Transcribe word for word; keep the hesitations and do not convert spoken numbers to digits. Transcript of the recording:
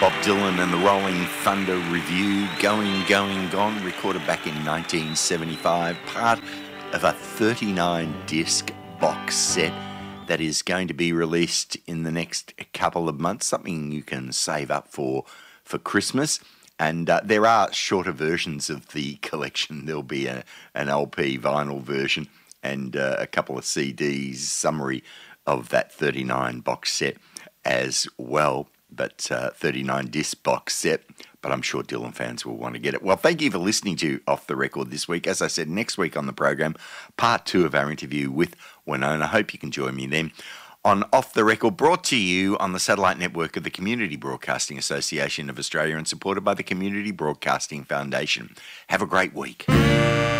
Bob Dylan and the Rolling Thunder Review, Going, Going, Gone, recorded back in nineteen seventy-five, part of a thirty-nine disc box set that is going to be released in the next couple of months, something you can save up for for Christmas. And uh, there are shorter versions of the collection. There'll be a, an L P vinyl version and uh, a couple of C Ds, summary of that thirty-nine box set as well. But uh, thirty-nine disc box set, but I'm sure Dylan fans will want to get it. Well, thank you for listening to Off the Record this week. As I said, next week on the program, part two of our interview with Winona. I hope you can join me then on Off the Record, brought to you on the satellite network of the Community Broadcasting Association of Australia and supported by the Community Broadcasting Foundation. Have a great week.